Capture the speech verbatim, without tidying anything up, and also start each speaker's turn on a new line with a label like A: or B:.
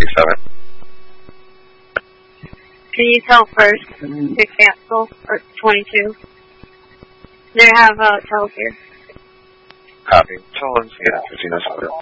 A: thirty-seven.
B: Can you tell first to cancel, or twenty-two? They have uh, tells here.
A: Copy. Tell us, yeah, fifteen oh seven.